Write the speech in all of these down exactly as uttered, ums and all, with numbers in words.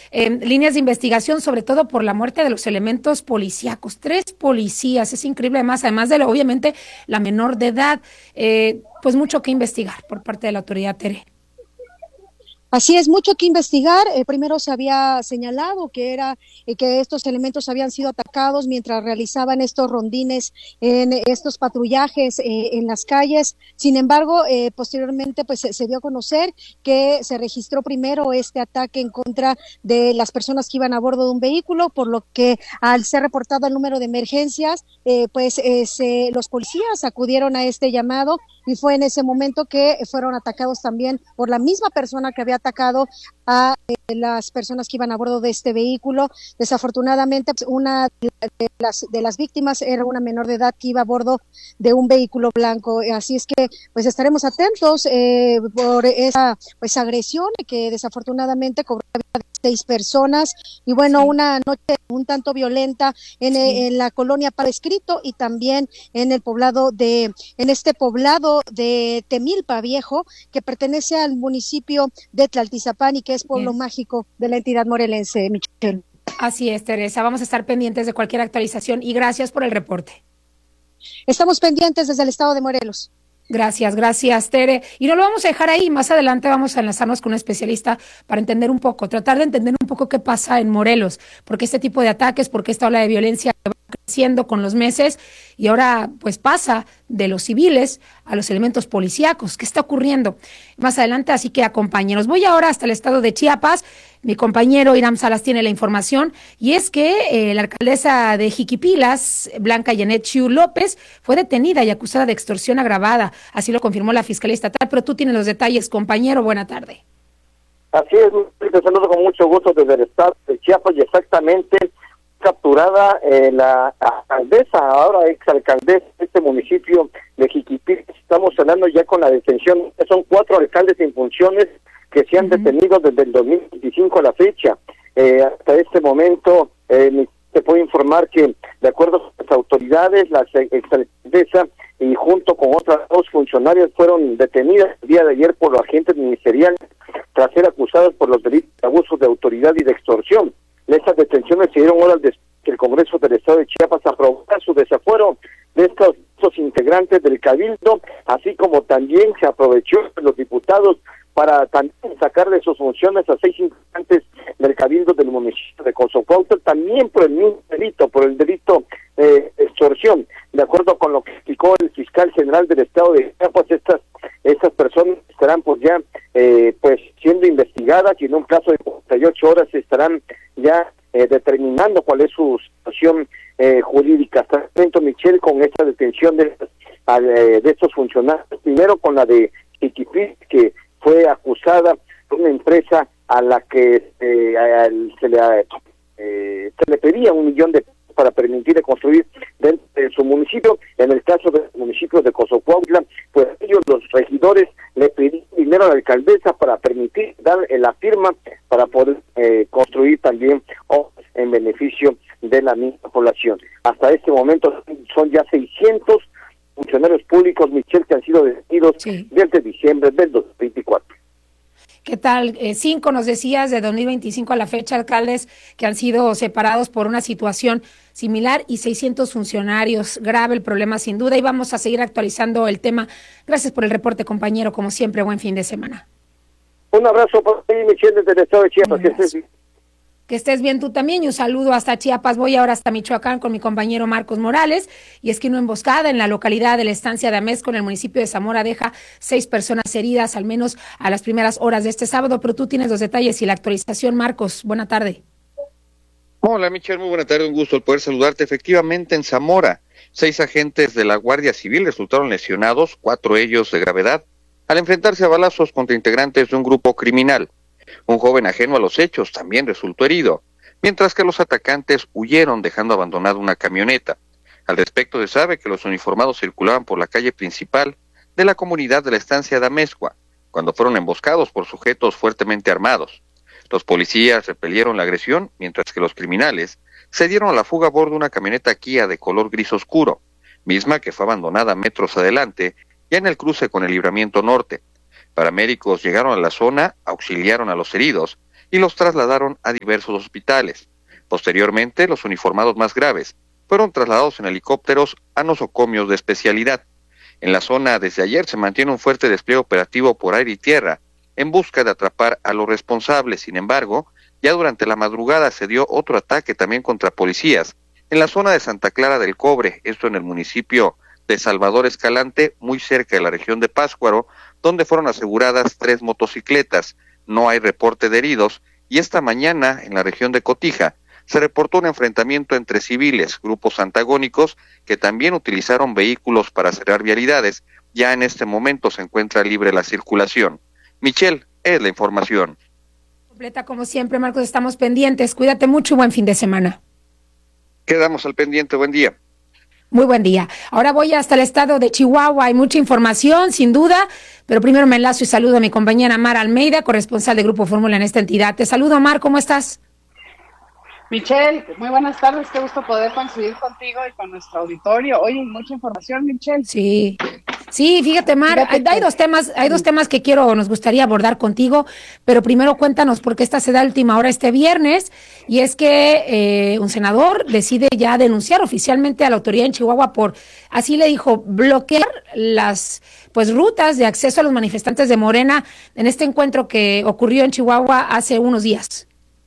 eh, líneas de investigación, sobre todo por la muerte de los elementos policíacos. Tres policías, es increíble, además, además de, lo, obviamente, la menor de edad. Eh, pues mucho que investigar por parte de la autoridad, Tere. Así es, mucho que investigar. Eh, primero se había señalado que era eh, que estos elementos habían sido atacados mientras realizaban estos rondines en estos patrullajes eh, en las calles. Sin embargo, eh, posteriormente pues se, se dio a conocer que se registró primero este ataque en contra de las personas que iban a bordo de un vehículo, por lo que al ser reportado el número de emergencias, eh, pues eh, se, los policías acudieron a este llamado y fue en ese momento que fueron atacados también por la misma persona que había atacado a eh, las personas que iban a bordo de este vehículo. Desafortunadamente, una de las, de las víctimas era una menor de edad que iba a bordo de un vehículo blanco. Así es que pues estaremos atentos eh, por esa pues agresión que desafortunadamente cobró la vida de seis personas. Y bueno, sí. Una noche un tanto violenta en, sí. en la colonia Palo Escrito y también en el poblado de, en este poblado de Temilpa Viejo, que pertenece al municipio de Tlaltizapán y que es pueblo Bien. mágico de la entidad morelense, Michelle. Así es, Teresa, vamos a estar pendientes de cualquier actualización y gracias por el reporte. Estamos pendientes desde el estado de Morelos. Gracias, gracias, Tere. Y no lo vamos a dejar ahí, más adelante vamos a enlazarnos con un especialista para entender un poco, tratar de entender un poco qué pasa en Morelos, porque este tipo de ataques, porque esta ola de violencia va creciendo con los meses y ahora pues pasa de los civiles a los elementos policíacos. ¿Qué está ocurriendo? Más adelante, así que acompáñenos. Voy ahora hasta el estado de Chiapas. Mi compañero Iram Salas tiene la información y es que eh, la alcaldesa de Jiquipilas, Blanca Janet Chiu López, fue detenida y acusada de extorsión agravada. Así lo confirmó la Fiscalía Estatal, pero tú tienes los detalles, compañero. Buena tarde. Así es, te saludo con mucho gusto desde el estado de Chiapas y exactamente capturada eh, la alcaldesa, ahora exalcaldesa de este municipio de Jiquipilas. Estamos hablando ya con la detención, son cuatro alcaldes en funciones que se han uh-huh. detenido desde el dos mil veinticinco a la fecha. Eh, hasta este momento, eh, te puedo informar que, de acuerdo con las autoridades, la exalcaldesa y junto con otras dos funcionarias fueron detenidas el día de ayer por los agentes ministeriales tras ser acusados por los delitos de abuso de autoridad y de extorsión. Estas detenciones se dieron horas después que el Congreso del Estado de Chiapas aprobara su desafuero de estos, estos integrantes del Cabildo, así como también se aprovechó de los diputados para también sacar de sus funciones a seis integrantes del Cabildo del municipio de Cozocuautla, también por el mismo delito, por el delito de eh, extorsión. De acuerdo con lo que explicó el fiscal general del Estado de Chiapas, estas estas personas estarán pues ya eh, pues siendo investigadas y en un plazo de cuarenta y ocho horas estarán ya eh, determinando cuál es su situación eh, jurídica. Hasta el momento, Michelle, con esta detención de, eh, de estos funcionarios, primero con la de Jiquipilas, que fue acusada por una empresa a la que eh, a, a, se, le, eh, se le pedía un millón de pesos para permitirle construir dentro de su municipio. En el caso del municipio de Cozocuautla, pues ellos, los regidores, le pidieron dinero a la alcaldesa para permitir dar la firma para poder eh, construir también obras en beneficio de la misma población. Hasta este momento son ya seiscientos funcionarios públicos, Michelle, que han sido detenidos sí. desde diciembre del dos mil veinticuatro. ¿Qué tal? Eh, cinco, nos decías, de dos mil veinticinco a la fecha, alcaldes que han sido separados por una situación similar y seiscientos funcionarios. Grave el problema, sin duda, y vamos a seguir actualizando el tema. Gracias por el reporte, compañero. Como siempre, buen fin de semana. Un abrazo para ti, Michelle, desde el estado de Chiapas. Que estés bien. Que estés bien tú también y un saludo hasta Chiapas. Voy ahora hasta Michoacán con mi compañero Marcos Morales. Y es que una emboscada en la localidad de la estancia de Amezco, en el municipio de Zamora, deja seis personas heridas, al menos a las primeras horas de este sábado. Pero tú tienes los detalles y la actualización, Marcos. Buena tarde. Hola, Michelle, muy buena tarde. Un gusto el poder saludarte. Efectivamente, en Zamora, seis agentes de la Guardia Civil resultaron lesionados, cuatro ellos de gravedad, al enfrentarse a balazos contra integrantes de un grupo criminal. Un joven ajeno a los hechos también resultó herido, mientras que los atacantes huyeron dejando abandonada una camioneta. Al respecto se sabe que los uniformados circulaban por la calle principal de la comunidad de la estancia de Amezcua, cuando fueron emboscados por sujetos fuertemente armados. Los policías repelieron la agresión, mientras que los criminales se dieron a la fuga a bordo de una camioneta Kia de color gris oscuro, misma que fue abandonada metros adelante, ya en el cruce con el Libramiento Norte. Paramédicos llegaron a la zona, auxiliaron a los heridos y los trasladaron a diversos hospitales. Posteriormente, los uniformados más graves fueron trasladados en helicópteros a nosocomios de especialidad. En la zona desde ayer se mantiene un fuerte despliegue operativo por aire y tierra en busca de atrapar a los responsables. Sin embargo, ya durante la madrugada se dio otro ataque también contra policías en la zona de Santa Clara del Cobre, esto en el municipio de Salvador Escalante, muy cerca de la región de Pátzcuaro, donde fueron aseguradas tres motocicletas. No hay reporte de heridos, y esta mañana en la región de Cotija se reportó un enfrentamiento entre civiles, grupos antagónicos que también utilizaron vehículos para cerrar vialidades. Ya en este momento se encuentra libre la circulación. Michelle, es la información. Completa como siempre, Marcos, estamos pendientes. Cuídate mucho y buen fin de semana. Quedamos al pendiente, buen día. Muy buen día. Ahora voy hasta el estado de Chihuahua. Hay mucha información, sin duda, pero primero me enlazo y saludo a mi compañera Mar Almeida, corresponsal de Grupo Fórmula en esta entidad. Te saludo, Mar, ¿cómo estás? Michelle, muy buenas tardes, qué gusto poder coincidir contigo y con nuestro auditorio. Oye, mucha información, Michelle. Sí, sí, fíjate, Mar, fíjate hay, que... hay dos temas, hay dos temas que quiero, nos gustaría abordar contigo, pero primero cuéntanos por qué esta se da a última hora este viernes, y es que eh, un senador decide ya denunciar oficialmente a la autoridad en Chihuahua por, así le dijo, bloquear las pues rutas de acceso a los manifestantes de Morena en este encuentro que ocurrió en Chihuahua hace unos días.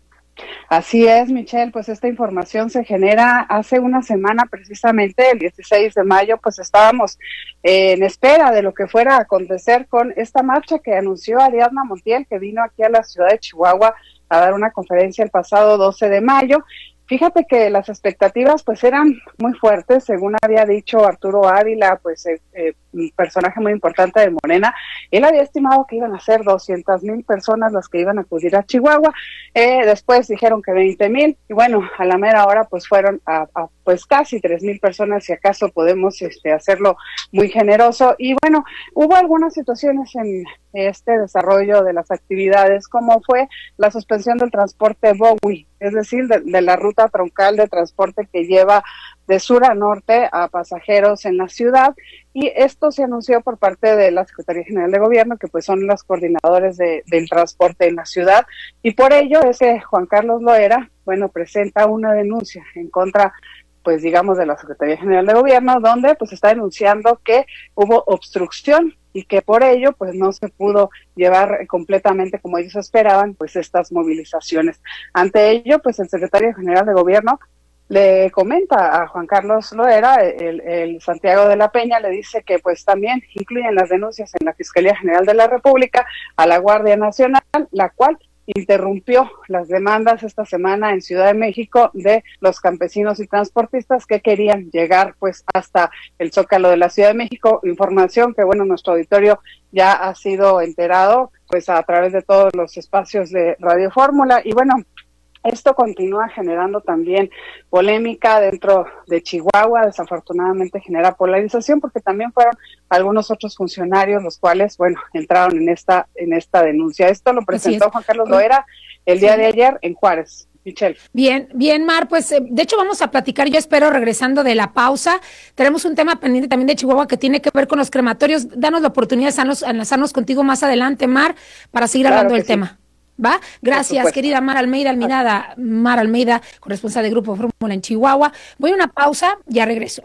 Así es, Michelle, pues esta información se genera hace una semana, precisamente el dieciséis de mayo, pues estábamos eh, en espera de lo que fuera a acontecer con esta marcha que anunció Ariadna Montiel, que vino aquí a la ciudad de Chihuahua a dar una conferencia el pasado doce de mayo. Fíjate que las expectativas pues eran muy fuertes, según había dicho Arturo Ávila, pues eh, eh, un personaje muy importante de Morena. Él había estimado que iban a ser doscientas mil personas las que iban a acudir a Chihuahua, eh, después dijeron que veinte mil, y bueno, a la mera hora pues fueron a, a pues casi tres mil personas, si acaso podemos este, hacerlo muy generoso. Y bueno, hubo algunas situaciones en este desarrollo de las actividades, como fue la suspensión del transporte Bowie, es decir, de, de la ruta troncal de transporte que lleva de sur a norte a pasajeros en la ciudad, y esto se anunció por parte de la Secretaría General de Gobierno, que pues son los coordinadores de, del transporte en la ciudad, y por ello es que Juan Carlos Loera, bueno, presenta una denuncia en contra, pues digamos, de la Secretaría General de Gobierno, donde pues está denunciando que hubo obstrucción y que por ello pues no se pudo llevar completamente como ellos esperaban pues estas movilizaciones. Ante ello, pues el secretario general de Gobierno le comenta a Juan Carlos Loera, el, el Santiago de la Peña, le dice que pues también incluyen las denuncias en la Fiscalía General de la República a la Guardia Nacional, la cual interrumpió las demandas esta semana en Ciudad de México de los campesinos y transportistas que querían llegar pues hasta el Zócalo de la Ciudad de México. Información que bueno, nuestro auditorio ya ha sido enterado pues a través de todos los espacios de Radio Fórmula. Y bueno, esto continúa generando también polémica dentro de Chihuahua, desafortunadamente genera polarización porque también fueron algunos otros funcionarios los cuales, bueno, entraron en esta en esta denuncia. Esto lo presentó Juan Carlos Loera el día sí. de ayer en Juárez. Michelle. Bien, bien, Mar, pues eh, de hecho vamos a platicar, yo espero, regresando de la pausa. Tenemos un tema pendiente también de Chihuahua que tiene que ver con los crematorios. Danos la oportunidad de enlazarnos contigo más adelante, Mar, para seguir claro hablando del sí. tema. ¿Va? Gracias, querida Mar Almeida, Almirada, Mar Almeida, corresponsal de Grupo Fórmula en Chihuahua. Voy a una pausa, ya regreso.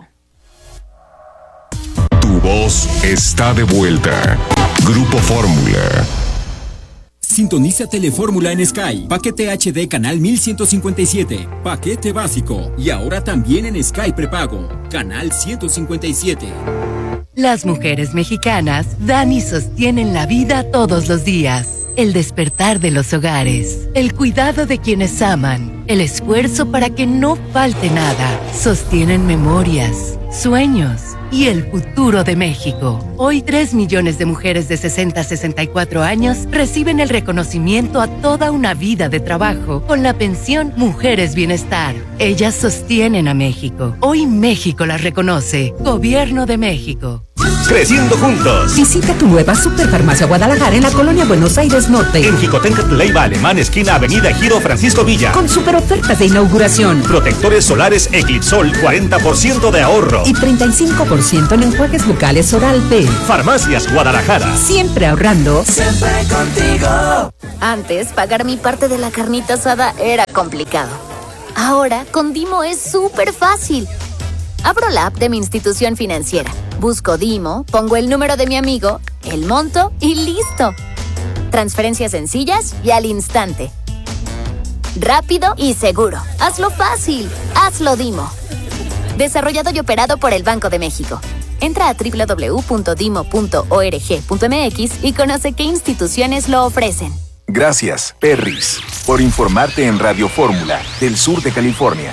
Tu voz está de vuelta. Grupo Fórmula. Sintoniza Telefórmula en Sky, paquete H D canal mil ciento cincuenta y siete, paquete básico, y ahora también en Sky prepago, canal ciento cincuenta y siete. Las mujeres mexicanas dan y sostienen la vida todos los días. El despertar de los hogares, el cuidado de quienes aman, el esfuerzo para que no falte nada, sostienen memorias, sueños y el futuro de México. Hoy tres millones de mujeres de sesenta a sesenta y cuatro años reciben el reconocimiento a toda una vida de trabajo con la pensión Mujeres Bienestar. Ellas sostienen a México. Hoy México las reconoce. Gobierno de México. Creciendo juntos. Visita tu nueva Superfarmacia Guadalajara en la colonia Buenos Aires Norte. En Jicotencat Leiva Alemán, esquina Avenida Giro Francisco Villa. Con super ofertas de inauguración. Protectores solares Eclipsol, cuarenta por ciento de ahorro. Y treinta y cinco por ciento en enjuagues bucales Oral-P. Farmacias Guadalajara. Siempre ahorrando. Siempre contigo. Antes, pagar mi parte de la carnita asada era complicado. Ahora, con Dimo es súper fácil. Abro la app de mi institución financiera, busco Dimo, pongo el número de mi amigo, el monto y ¡listo! Transferencias sencillas y al instante. Rápido y seguro. Hazlo fácil. Hazlo Dimo. Desarrollado y operado por el Banco de México. Entra a doble u doble u doble u punto dimo punto org punto m x y conoce qué instituciones lo ofrecen. Gracias, Perris, por informarte en Radio Fórmula del sur de California.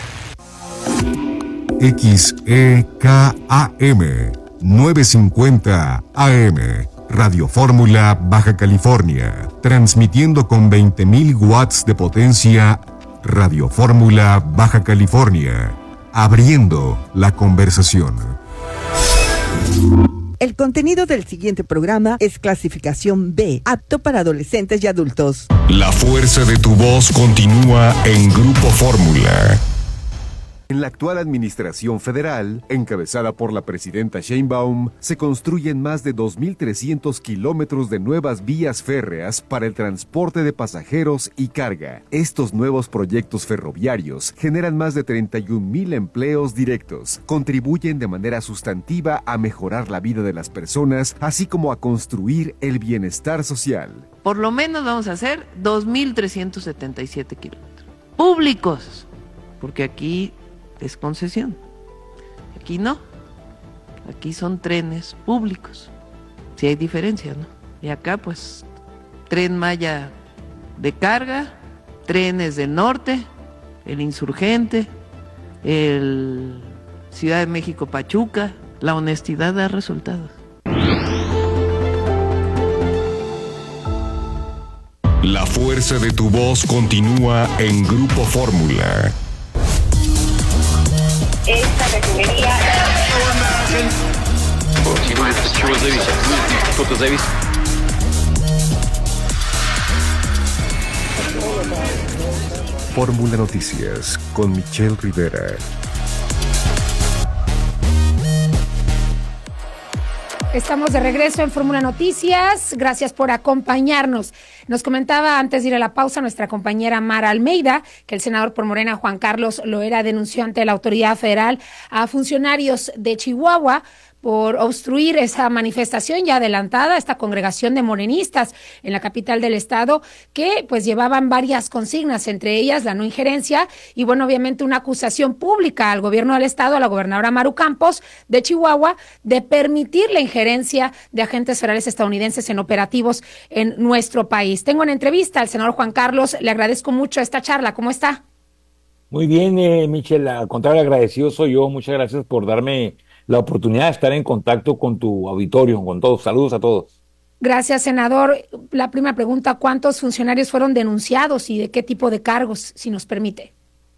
X E K A M novecientos cincuenta A M Radio Fórmula Baja California, transmitiendo con veinte mil watts de potencia. Radio Fórmula Baja California, abriendo la conversación. El contenido del siguiente programa es clasificación B, apto para adolescentes y adultos. La fuerza de tu voz continúa en Grupo Fórmula. En la actual administración federal, encabezada por la presidenta Sheinbaum, se construyen más de dos mil trescientos kilómetros de nuevas vías férreas para el transporte de pasajeros y carga. Estos nuevos proyectos ferroviarios generan más de treinta y un mil empleos directos, contribuyen de manera sustantiva a mejorar la vida de las personas, así como a construir el bienestar social. Por lo menos vamos a hacer dos mil trescientos setenta y siete kilómetros públicos, porque aquí es concesión. Aquí no. Aquí son trenes públicos. Sí hay diferencia, ¿no? Y acá, pues, Tren Maya de carga, trenes del norte, el Insurgente, el Ciudad de México Pachuca. La honestidad da resultados. La fuerza de tu voz continúa en Grupo Fórmula. Esta refinería. Fórmula Noticias con Michelle Rivera. Estamos de regreso en Fórmula Noticias. Gracias por acompañarnos. Nos comentaba antes de ir a la pausa nuestra compañera Mara Almeida que el senador por Morena, Juan Carlos Loera, denunció ante la autoridad federal a funcionarios de Chihuahua por obstruir esa manifestación ya adelantada, esta congregación de morenistas en la capital del estado, que pues llevaban varias consignas, entre ellas la no injerencia y bueno, obviamente una acusación pública al gobierno del estado, a la gobernadora Maru Campos de Chihuahua, de permitir la injerencia de agentes federales estadounidenses en operativos en nuestro país. Tengo en entrevista al senador Juan Carlos, le agradezco mucho esta charla, ¿cómo está? Muy bien, eh, Michelle, al contrario, agradecido soy yo, muchas gracias por darme la oportunidad de estar en contacto con tu auditorio, con todos. Saludos a todos. Gracias, senador. La primera pregunta, ¿cuántos funcionarios fueron denunciados y de qué tipo de cargos, si nos permite?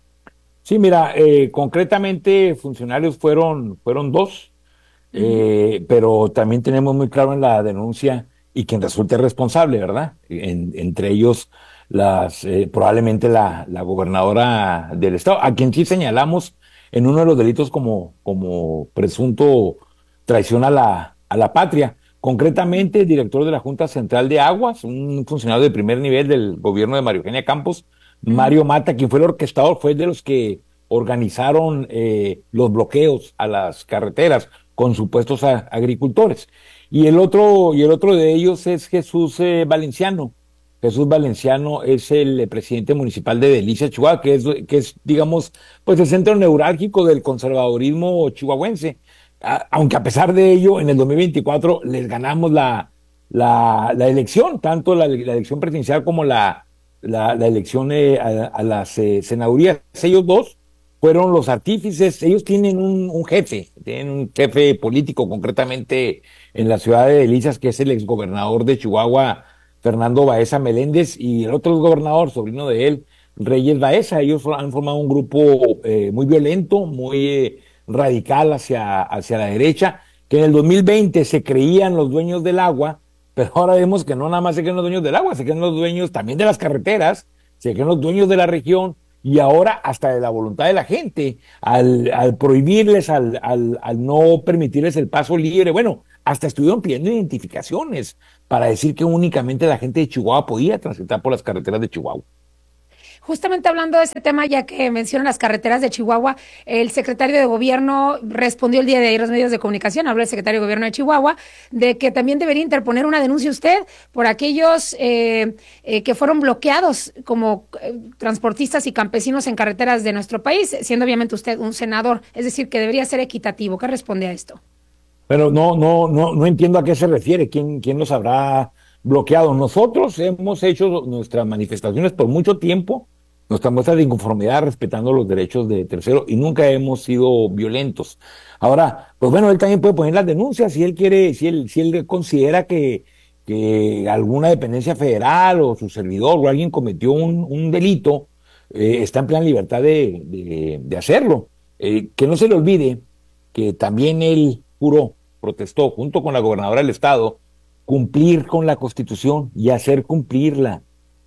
Sí, mira, eh, concretamente funcionarios fueron, fueron dos, uh-huh. eh, pero también tenemos muy claro en la denuncia y quien resulte responsable, ¿verdad? En, entre ellos las eh, probablemente la, la gobernadora del estado, a quien sí señalamos en uno de los delitos como, como presunto traición a la, a la patria. Concretamente, el director de la Junta Central de Aguas, un funcionario de primer nivel del gobierno de María Eugenia Campos, mm. Mario Mata, quien fue el orquestador, fue de los que organizaron eh, los bloqueos a las carreteras con supuestos a, agricultores. Y el otro, y el otro de ellos es Jesús eh, Valenciano. Jesús Valenciano es el eh, presidente municipal de Delicias, Chihuahua, que es, que es, digamos, pues el centro neurálgico del conservadurismo chihuahuense. A, aunque a pesar de ello, en el dos mil veinticuatro les ganamos la, la, la elección, tanto la, la elección presidencial como la, la, la elección eh, a, a las eh, senadurías. Ellos dos fueron los artífices, ellos tienen un, un jefe, tienen un jefe político, concretamente en la ciudad de Delicias, que es el exgobernador de Chihuahua, Fernando Baeza Meléndez, y el otro gobernador, sobrino de él, Reyes Baeza. Ellos han formado un grupo eh, muy violento, muy eh, radical hacia, hacia la derecha, que en el dos mil veinte se creían los dueños del agua, pero ahora vemos que no nada más se creen los dueños del agua, se creen los dueños también de las carreteras, se creen los dueños de la región, y ahora hasta de la voluntad de la gente, al, al prohibirles, al, al, al no permitirles el paso libre, bueno, hasta estuvieron pidiendo identificaciones para decir que únicamente la gente de Chihuahua podía transitar por las carreteras de Chihuahua. Justamente hablando de este tema, ya que mencionan las carreteras de Chihuahua, el secretario de Gobierno respondió el día de ayer a los medios de comunicación, habló el secretario de Gobierno de Chihuahua, de que también debería interponer una denuncia usted por aquellos eh, eh, que fueron bloqueados como eh, transportistas y campesinos en carreteras de nuestro país, siendo obviamente usted un senador, es decir, que debería ser equitativo. ¿Qué responde a esto? Pero no, no, no, no entiendo a qué se refiere, quién, quién los habrá bloqueado. Nosotros hemos hecho nuestras manifestaciones por mucho tiempo, nuestra muestra de inconformidad respetando los derechos de terceros y nunca hemos sido violentos. Ahora, pues bueno, él también puede poner las denuncias si él quiere, si él, si él considera que, que alguna dependencia federal o su servidor o alguien cometió un, un delito, eh, está en plena libertad de, de, de hacerlo. Eh, que no se le olvide que también él juró, protestó junto con la gobernadora del estado, cumplir con la Constitución y hacer cumplirla.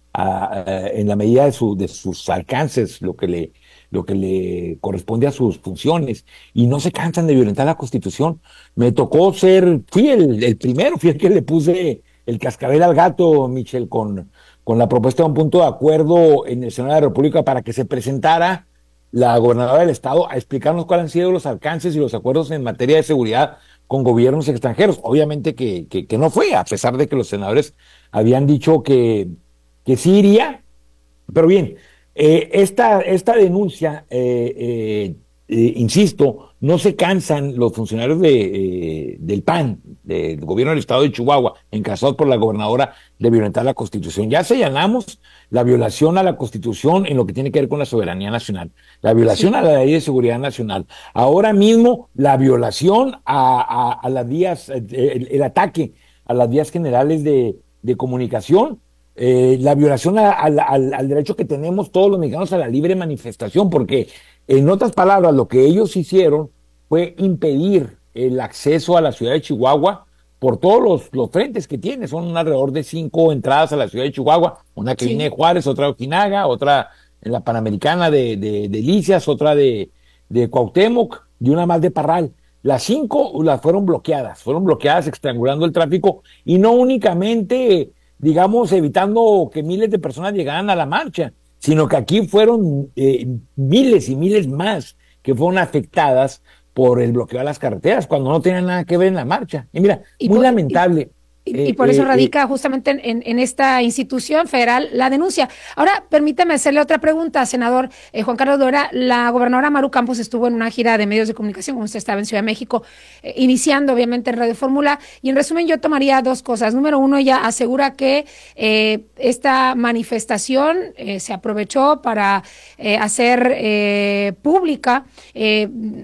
A, a, en la medida de, su, de sus alcances, lo que le lo que le corresponde a sus funciones, y no se cansan de violentar la Constitución. Me tocó ser, fui el, el primero, fui el que le puse el cascabel al gato, Michelle, con, con la propuesta de un punto de acuerdo en el Senado de la República para que se presentara la gobernadora del estado a explicarnos cuáles han sido los alcances y los acuerdos en materia de seguridad con gobiernos extranjeros. Obviamente que, que, que no fue, a pesar de que los senadores habían dicho que que sí iría, pero bien, eh, esta, esta denuncia, eh, eh, eh, insisto, no se cansan los funcionarios de, eh, del P A N, del gobierno del estado de Chihuahua, encabezados por la gobernadora, de violentar la Constitución. Ya señalamos la violación a la Constitución en lo que tiene que ver con la soberanía nacional, la violación sí. a la ley de seguridad nacional, ahora mismo la violación a, a, a las vías, el, el ataque a las vías generales de, de comunicación, Eh, la violación a, a, al, al derecho que tenemos todos los mexicanos a la libre manifestación, porque en otras palabras lo que ellos hicieron fue impedir el acceso a la ciudad de Chihuahua por todos los, los frentes que tiene. Son alrededor de cinco entradas a la ciudad de Chihuahua, una que sí. viene de Juárez, otra de Ojinaga, otra en la Panamericana de, de, de Licias, otra de, de Cuauhtémoc y una más de Parral. Las cinco las fueron bloqueadas, fueron bloqueadas estrangulando el tráfico, y no únicamente, digamos, evitando que miles de personas llegaran a la marcha, sino que aquí fueron eh, miles y miles más que fueron afectadas por el bloqueo a las carreteras, cuando no tenían nada que ver en la marcha. Y mira, y muy por, lamentable. Y... Y, y por eso radica justamente en, en esta institución federal la denuncia. Ahora, permítame hacerle otra pregunta, senador eh, Juan Carlos Dora. La gobernadora Maru Campos estuvo en una gira de medios de comunicación, como usted estaba en Ciudad de México, eh, iniciando obviamente en Radio Fórmula, y en resumen yo tomaría dos cosas. Número uno, ella asegura que eh, esta manifestación eh, se aprovechó para eh, hacer eh, pública, eh,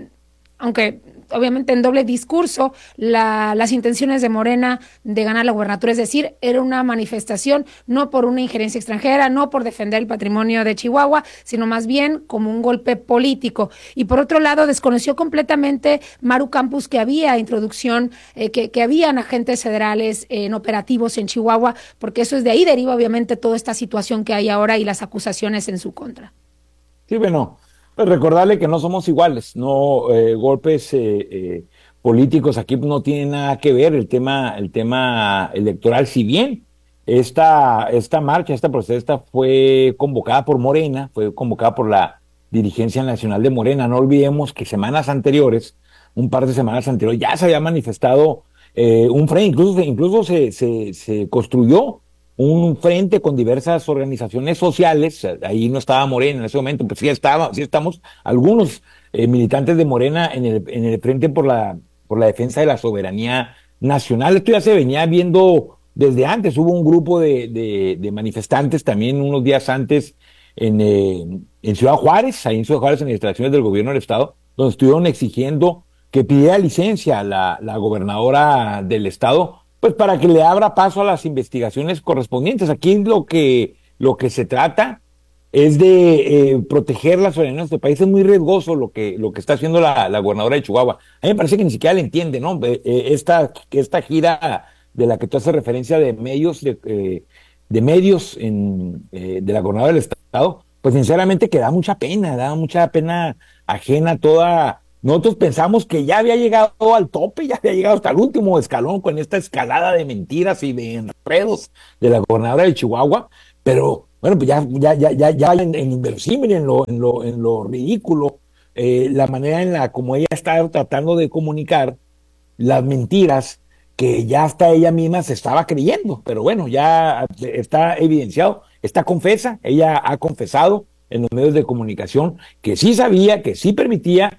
aunque obviamente en doble discurso, la, las intenciones de Morena de ganar la gubernatura, es decir, era una manifestación no por una injerencia extranjera, no por defender el patrimonio de Chihuahua, sino más bien como un golpe político. Y por otro lado, desconoció completamente Maru Campos que había introducción, eh, que, que habían agentes federales eh, en operativos en Chihuahua, porque eso es de ahí deriva obviamente toda esta situación que hay ahora y las acusaciones en su contra. Sí, bueno. Pues recordarle que no somos iguales, no eh, golpes eh, eh, políticos aquí no tienen nada que ver. El tema, el tema electoral, si bien esta, esta marcha, esta protesta fue convocada por Morena, fue convocada por la dirigencia nacional de Morena. No olvidemos que semanas anteriores, un par de semanas anteriores, ya se había manifestado eh, un frente, incluso, incluso se, se, se construyó un frente con diversas organizaciones sociales. Ahí no estaba Morena en ese momento, pues sí estaba, sí estamos algunos eh, militantes de Morena en el, en el frente por la, por la defensa de la soberanía nacional. Esto ya se venía viendo desde antes. Hubo un grupo de, de, de manifestantes también unos días antes en, eh, en Ciudad Juárez, ahí en Ciudad Juárez, en las instalaciones del gobierno del estado, donde estuvieron exigiendo que pidiera licencia a la, la gobernadora del estado, pues para que le abra paso a las investigaciones correspondientes. Aquí lo que, lo que se trata es de eh, proteger la soberanía de nuestro país. Es muy riesgoso lo que, lo que está haciendo la, la gobernadora de Chihuahua. A mí me parece que ni siquiera le entiende, ¿no? Eh, esta, esta gira de la que tú haces referencia de medios, de, eh, de medios en, eh, de la gobernadora del estado, pues sinceramente que da mucha pena, da mucha pena ajena toda nosotros pensamos que ya había llegado al tope, ya había llegado hasta el último escalón con esta escalada de mentiras y de enredos de la gobernadora de Chihuahua, pero bueno, pues ya, ya, ya, ya, ya en, en inverosímil, en lo, en lo, en lo ridículo, eh, la manera en la como ella está tratando de comunicar las mentiras que ya hasta ella misma se estaba creyendo, pero bueno, ya está evidenciado, está confesa, ella ha confesado en los medios de comunicación que sí sabía, que sí permitía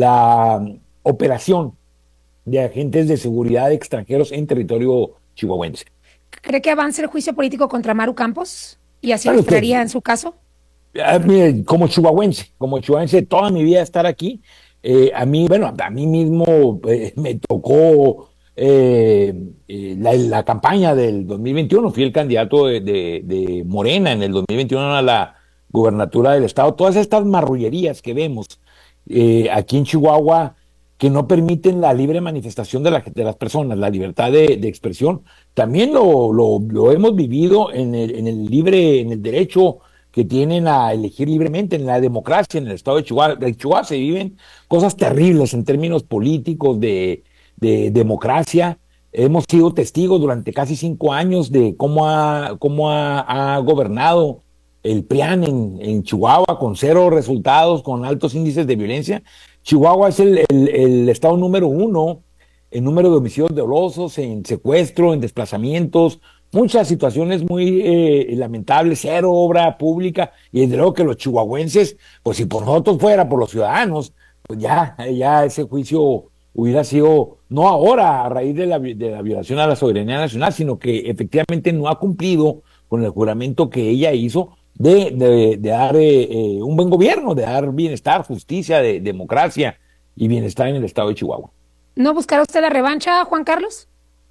la operación de agentes de seguridad extranjeros en territorio chihuahuense. ¿Cree que avance el juicio político contra Maru Campos? ¿Y así Claro lo esperaría que- en su caso? Ah, mire, como chihuahuense, como chihuahuense, toda mi vida estar aquí, eh, a mí, bueno, a mí mismo eh, me tocó eh, eh, la, la campaña del dos mil veintiuno, fui el candidato de, de, de Morena en el dos mil veintiuno a la gubernatura del estado, todas estas marrullerías que vemos eh, aquí en Chihuahua que no permiten la libre manifestación de, la, de las personas, la libertad de, de expresión, también lo, lo, lo hemos vivido en el, en el libre, en el derecho que tienen a elegir libremente en la democracia en el estado de Chihuahua. En Chihuahua se viven cosas terribles en términos políticos, de, de democracia. Hemos sido testigos durante casi cinco años de cómo ha, cómo ha, ha gobernado el P R I A N en, en Chihuahua, con cero resultados, con altos índices de violencia. Chihuahua es el, el, el estado número uno en número de homicidios dolosos, en secuestro, en desplazamientos, muchas situaciones muy eh, lamentables, cero obra pública, y desde luego que los chihuahuenses, pues si por nosotros fuera, por los ciudadanos, pues ya, ya ese juicio hubiera sido, no ahora a raíz de la, de la violación a la soberanía nacional, sino que efectivamente no ha cumplido con el juramento que ella hizo de, de, de dar eh, eh, un buen gobierno, de dar bienestar, justicia, de, democracia y bienestar en el estado de Chihuahua. ¿No buscará usted la revancha, Juan Carlos?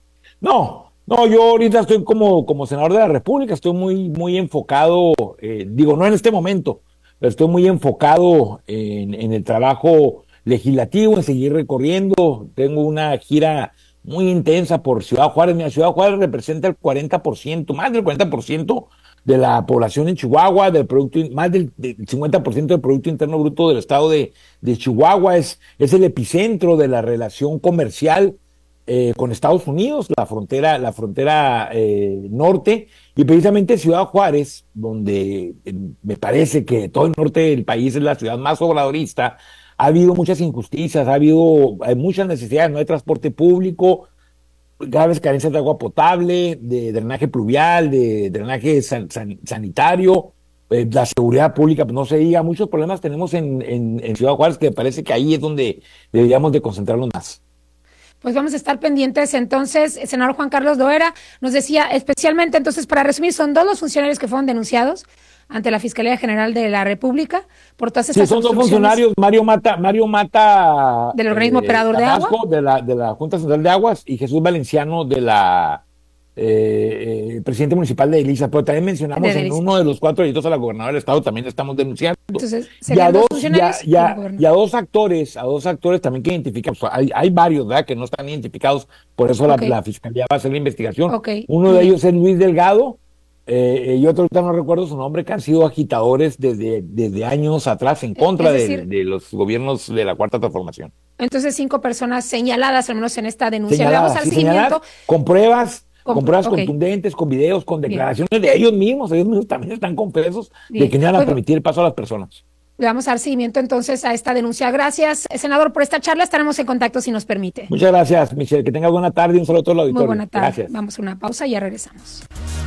No, no, yo ahorita estoy como, como senador de la República, estoy muy, muy enfocado, eh, digo, no en este momento, pero estoy muy enfocado en, en el trabajo legislativo, en seguir recorriendo. Tengo una gira muy intensa por Ciudad Juárez. Mira, Ciudad Juárez representa el cuarenta por ciento, más del cuarenta por ciento de la población en Chihuahua, del producto, más del, del cincuenta por ciento del Producto Interno Bruto del estado de, de Chihuahua. Es, es el epicentro de la relación comercial eh, con Estados Unidos, la frontera, la frontera eh, norte, y precisamente Ciudad Juárez, donde eh, me parece que todo el norte del país es la ciudad más obradorista. Ha habido muchas injusticias, ha habido hay muchas necesidades, no hay transporte público, graves carencias de agua potable, de drenaje pluvial, de drenaje san, san, sanitario, eh, la seguridad pública, pues no se diga, muchos problemas tenemos en, en, en Ciudad Juárez, que parece que ahí es donde deberíamos de concentrarnos más. Pues vamos a estar pendientes entonces. El senador Juan Carlos Loera nos decía, especialmente entonces, para resumir, son dos los funcionarios que fueron denunciados ante la Fiscalía General de la República por todas estas Sí, son dos funcionarios, Mario Mata, Mario Mata del organismo eh, operador de agua, de la, de la Junta Central de Aguas, y Jesús Valenciano de la eh, eh, presidente municipal de Elisa, pero también mencionamos de en uno de los cuatro delitos a la gobernadora del estado, también estamos denunciando. Entonces, y a dos, ya, ya, y a dos actores, a dos actores también que identifican, pues, hay, hay varios, ¿verdad?, que no están identificados, por eso okay. la, la Fiscalía va a hacer la investigación. Okay. Uno de ellos es Luis Delgado, Eh, y otro ahorita no recuerdo su nombre, que han sido agitadores desde, desde años atrás en contra es decir, de, de los gobiernos de la Cuarta Transformación. Entonces, cinco personas señaladas, al menos en esta denuncia. Le vamos al sí, seguimiento. Con pruebas, con, con pruebas okay. contundentes, con videos, con declaraciones Bien. de ellos mismos. Ellos mismos también están confesos Bien. de que no van a permitir el paso a las personas. Le vamos a dar seguimiento entonces a esta denuncia. Gracias, senador, por esta charla. Estaremos en contacto si nos permite. Muchas gracias, Michelle. Que tenga buena tarde y un saludo a todo el auditorio. Muy buena tarde. Gracias. Vamos a una pausa y ya regresamos.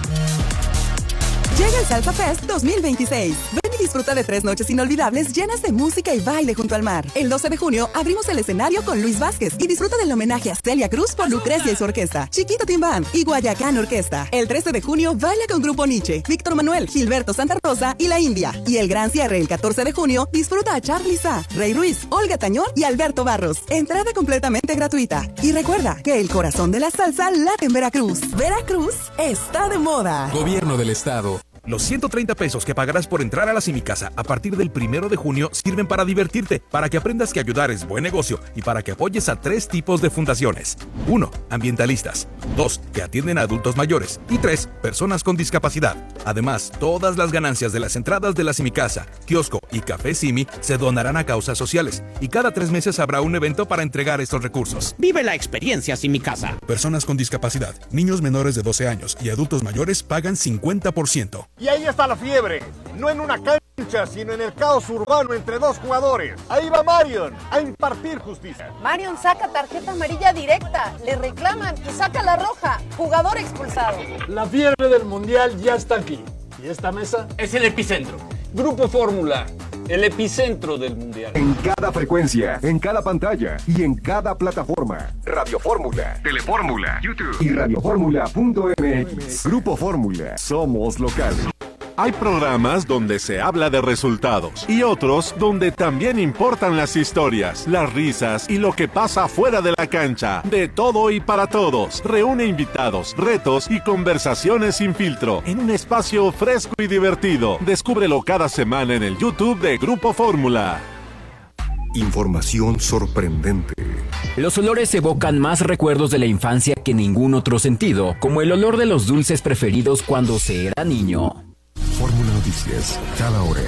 Llega el Salsa Fest dos mil veintiséis. Ven y disfruta de tres noches inolvidables llenas de música y baile junto al mar. El doce de junio abrimos el escenario con Luis Vázquez y disfruta del homenaje a Celia Cruz por Lucrecia y su orquesta, Chiquito Team Band y Guayacán Orquesta. El trece de junio baila con Grupo Nietzsche, Víctor Manuel, Gilberto Santa Rosa y La India. Y el gran cierre el catorce de junio disfruta a Charly Sa, Rey Ruiz, Olga Tañón y Alberto Barros. Entrada completamente gratuita. Y recuerda que el corazón de la salsa late en Veracruz. Veracruz está de moda. Gobierno del Estado. Los ciento treinta pesos que pagarás por entrar a la Simicasa a partir del primero de junio sirven para divertirte, para que aprendas que ayudar es buen negocio y para que apoyes a tres tipos de fundaciones. Uno, ambientalistas. Dos, que atienden a adultos mayores. Y tres, personas con discapacidad. Además, todas las ganancias de las entradas de la Simicasa, kiosco y Café Simi se donarán a causas sociales. Y cada tres meses habrá un evento para entregar estos recursos. Vive la experiencia Simicasa. Personas con discapacidad, niños menores de doce años y adultos mayores pagan cincuenta por ciento. Y ahí está la fiebre, no en una cancha, sino en el caos urbano entre dos jugadores. Ahí va Marion a impartir justicia. Marion saca tarjeta amarilla directa, le reclaman y saca la roja, jugador expulsado. La fiebre del mundial ya está aquí. ¿Y esta mesa? Es el epicentro. Grupo Fórmula, el epicentro del mundial. En cada frecuencia, en cada pantalla y en cada plataforma. Radio Fórmula, Telefórmula, YouTube y radioformula punto m x. Grupo Fórmula, somos locales. Hay programas donde se habla de resultados y otros donde también importan las historias, las risas y lo que pasa fuera de la cancha. De todo y para todos. Reúne invitados, retos y conversaciones sin filtro en un espacio fresco y divertido. Descúbrelo cada semana en el YouTube de Grupo Fórmula. Información sorprendente. Los olores evocan más recuerdos de la infancia que ningún otro sentido, como el olor de los dulces preferidos cuando se era niño. Fórmula Noticias, cada hora.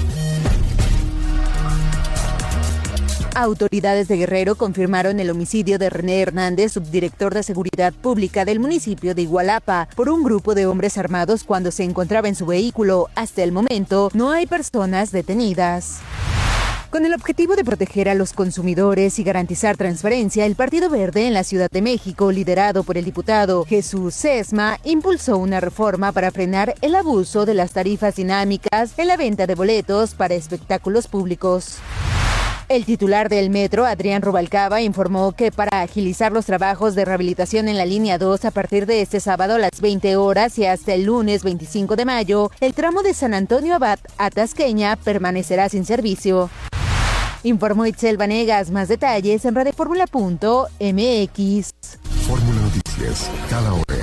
Autoridades de Guerrero confirmaron el homicidio de René Hernández, subdirector de Seguridad Pública del municipio de Igualapa, por un grupo de hombres armados cuando se encontraba en su vehículo. Hasta el momento, no hay personas detenidas. Con el objetivo de proteger a los consumidores y garantizar transparencia, el Partido Verde en la Ciudad de México, liderado por el diputado Jesús Sesma, impulsó una reforma para frenar el abuso de las tarifas dinámicas en la venta de boletos para espectáculos públicos. El titular del metro, Adrián Rubalcaba, informó que para agilizar los trabajos de rehabilitación en la línea dos a partir de este sábado a las veinte horas y hasta el lunes veinticinco de mayo, el tramo de San Antonio Abad a Tasqueña permanecerá sin servicio. Informó Itzel Vanegas. Más detalles en radioformula punto m x. Fórmula Noticias, cada hora.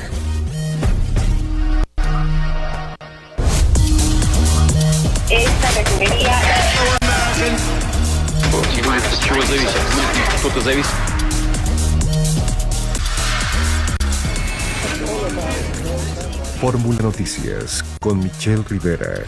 Esta refinería... Fórmula Noticias con Michelle Rivera.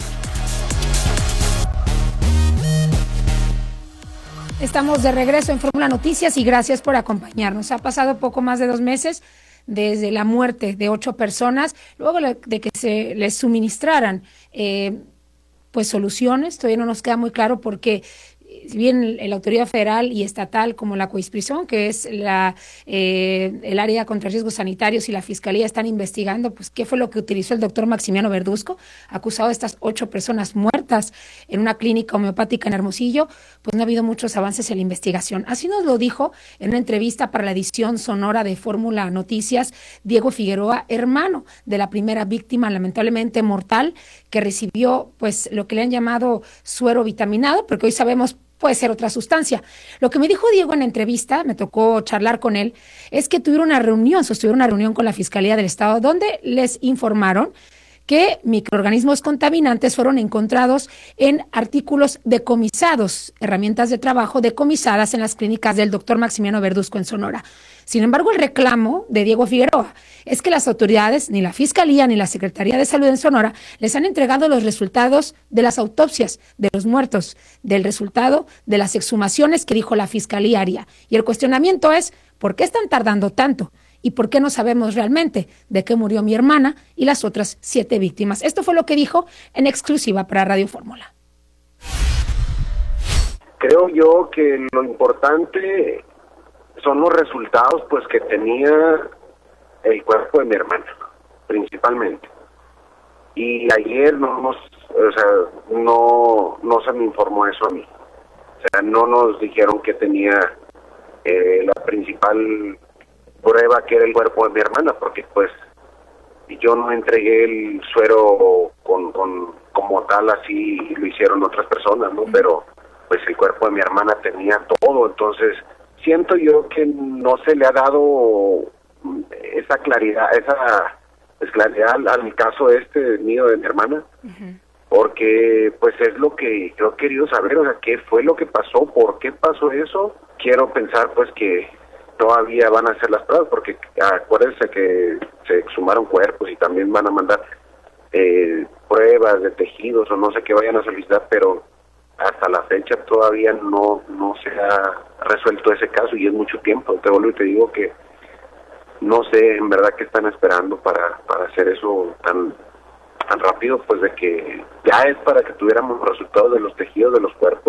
Estamos de regreso en Fórmula Noticias y gracias por acompañarnos. Ha pasado poco más de dos meses desde la muerte de ocho personas, luego de que se les suministraran eh, pues soluciones. Todavía no nos queda muy claro porque si bien la autoridad federal y estatal como la COISPRISON, que es la eh, el área contra riesgos sanitarios, y la Fiscalía están investigando pues qué fue lo que utilizó el doctor Maximiano Verduzco, acusado de estas ocho personas muertas en una clínica homeopática en Hermosillo, pues no ha habido muchos avances en la investigación. Así nos lo dijo en una entrevista para la edición sonora de Fórmula Noticias Diego Figueroa, hermano de la primera víctima lamentablemente mortal que recibió pues lo que le han llamado suero vitaminado, porque hoy sabemos puede ser otra sustancia. Lo que me dijo Diego en la entrevista, me tocó charlar con él, es que tuvieron una reunión, sostuvieron una reunión con la Fiscalía del Estado, donde les informaron que microorganismos contaminantes fueron encontrados en artículos decomisados, herramientas de trabajo decomisadas en las clínicas del doctor Maximiano Verduzco en Sonora. Sin embargo, el reclamo de Diego Figueroa es que las autoridades, ni la Fiscalía ni la Secretaría de Salud en Sonora, les han entregado los resultados de las autopsias de los muertos, del resultado de las exhumaciones que dijo la Fiscalía haría. Y el cuestionamiento es, ¿por qué están tardando tanto? ¿Y por qué no sabemos realmente de qué murió mi hermana y las otras siete víctimas? Esto fue lo que dijo en exclusiva para Radio Fórmula. Creo yo que lo importante son los resultados pues que tenía el cuerpo de mi hermana, principalmente. Y ayer no nos, o sea, no, no se me informó eso a mí. O sea, no nos dijeron que tenía eh, la principal prueba, que era el cuerpo de mi hermana, porque pues yo no entregué el suero con, con como tal, así lo hicieron otras personas, ¿no? Pero pues el cuerpo de mi hermana tenía todo, entonces siento yo que no se le ha dado esa claridad, esa pues claridad al, al caso este mío de mi hermana, uh-huh. porque pues es lo que yo he querido saber, o sea, qué fue lo que pasó, por qué pasó eso. Quiero pensar pues que todavía van a hacer las pruebas, porque acuérdense que se exhumaron cuerpos y también van a mandar eh, pruebas de tejidos o no sé qué vayan a solicitar, pero hasta la fecha todavía no no se ha resuelto ese caso y es mucho tiempo. Te vuelvo y te digo que no sé en verdad qué están esperando para, para hacer eso tan tan rápido, pues de que ya es para que tuviéramos resultados de los tejidos de los cuerpos.